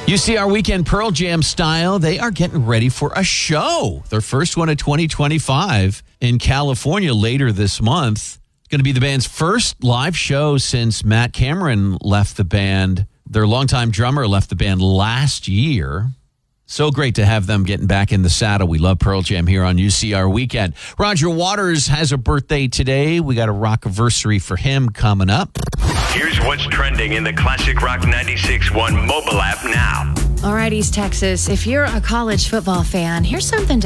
UCR Weekend Pearl Jam style, they are getting ready for a show. Their first one of 2025 in California later this month. It's going to be the band's first live show since Matt Cameron left the band. Their longtime drummer left the band last year. So great to have them getting back in the saddle. We love Pearl Jam here on UCR Weekend. Roger Waters has a birthday today. We got a rock-iversary for him coming up. Here's what's trending in the Classic Rock 96.1 mobile app now. All right, East Texas, if you're a college football fan, here's something to